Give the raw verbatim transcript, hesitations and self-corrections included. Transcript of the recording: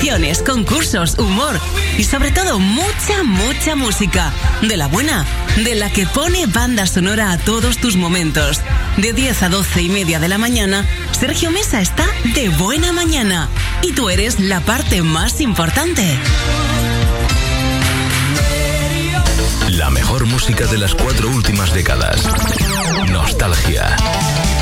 secciones, concursos, humor y sobre todo mucha, mucha música. De la buena, de la que pone banda sonora a todos tus momentos. De diez a doce y media de la mañana, Sergio Mesa está de buena mañana. Y tú eres la parte más importante. La mejor música de las cuatro últimas décadas. Nostalgia.